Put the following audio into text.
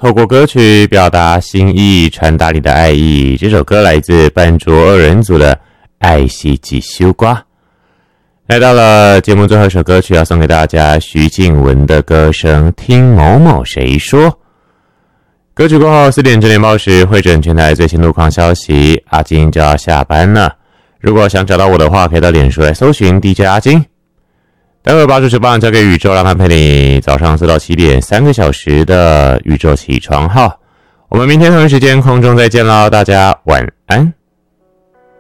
透过歌曲表达心意，传达你的爱意。这首歌来自笨拙二人组的《爱惜几修瓜》。来到了节目最后一首歌曲，要送给大家徐静雯的歌声《听某某谁说》。歌曲过后4点整点报时会诊全台最新路况消息，阿金就要下班了。如果想找到我的话，可以到脸书来搜寻 DJ 阿金。待会把主持棒交给宇宙，让他陪你早上4到7点3个小时的宇宙起床号。我们明天同一时间空中再见咯，大家晚安。